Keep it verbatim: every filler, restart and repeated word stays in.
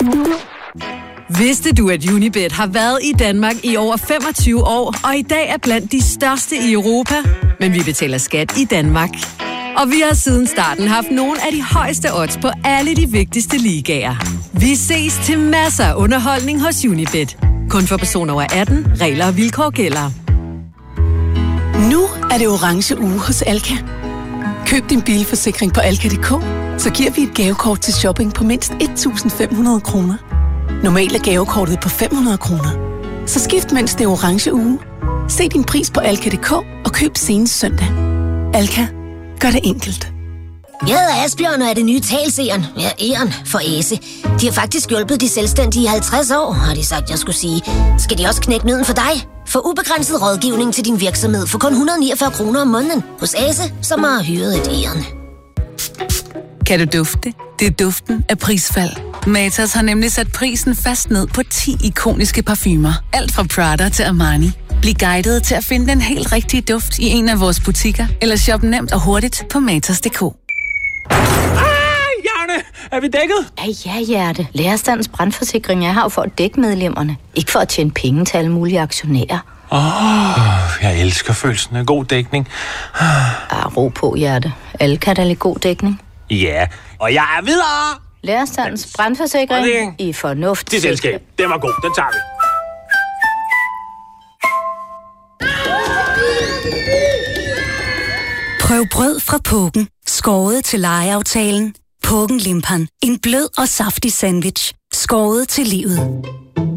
Vidste du, at Unibet har været i Danmark i over femogtyve år, og i dag er blandt de største i Europa? Men vi betaler skat i Danmark. Og vi har siden starten haft nogle af de højeste odds på alle de vigtigste ligaer. Vi ses til masser af underholdning hos Unibet. Kun for personer over atten. Regler og vilkår gælder. Nu er det orange uge hos Alka. Køb din bilforsikring på alka punktum d k, så giver vi et gavekort til shopping på mindst et tusind fem hundrede kroner. Normalt er gavekortet på fem hundrede kroner. Så skift mens det er orange uge. Se din pris på alka punktum d k og køb senest søndag. Alka. Gør det enkelt. Jeg hedder Asbjørn og er det nye talseren. Ja, æren for Æse. De har faktisk hjulpet de selvstændige i halvtreds år, har de sagt, jeg skulle sige. Skal de også knække nødden for dig? Få ubegrænset rådgivning til din virksomhed for kun et hundrede og niogfyrre kroner om måneden hos Æse, som har hyret et æren. Kan du dufte? Det er duften af prisfald. Matas har nemlig sat prisen fast ned på ti ikoniske parfumer. Alt fra Prada til Armani. Bliv guidet til at finde den helt rigtige duft i en af vores butikker, eller shop nemt og hurtigt på matas punktum d k. Ah, Jane, er vi dækket? Ja, ja, Hjerte. Lærerstandens brandforsikring er her for at dække medlemmerne. Ikke for at tjene penge til alle mulige aktionærer. Åh, oh, jeg elsker følelsen af god dækning. Ah, ro på, Hjerte. Alle kan da lide god dækning. Ja, og jeg er videre. Lærerstandens brandforsikring det... i fornuft. Det selskab, den var god, den tager vi. Prøv brød fra Puggen. Skåret til lejeaftalen. Puggen Limpan. En blød og saftig sandwich. Skåret til livet.